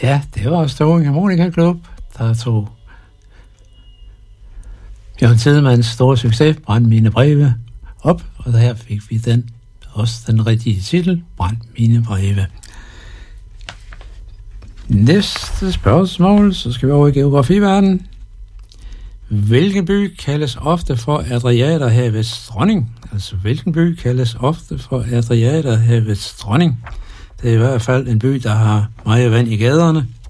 Ja, det var Støvring Harmonika Klub, der tog Jørgen Tidemanns store succes, Brænd mine breve, op, og der fik vi også den rigtige titel, Brænd mine breve. Næste spørgsmål, så skal vi over i geografiverdenen. Hvilken by kaldes ofte for Adriaterhavets dronning? Altså, hvilken by kaldes ofte for Adriaterhavets dronning? Det er i hvert fald en by, der har meget vand i gaderne.